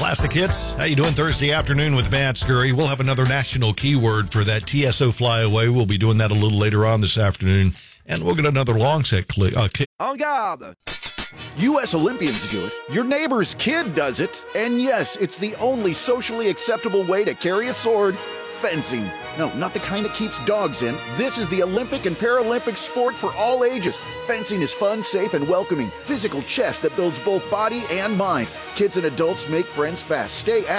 Classic Hits. How you doing Thursday afternoon with Matt Scurry? We'll have another national keyword for that TSO flyaway. We'll be doing that a little later on this afternoon. And we'll get another long set En garde! U.S. Olympians do it. Your neighbor's kid does it. And yes, it's the only socially acceptable way to carry a sword. Fencing. No, not the kind that keeps dogs in. This is the Olympic and Paralympic sport for all ages. Fencing is fun, safe, and welcoming. Physical chess that builds both body and mind. Kids and adults make friends fast. Stay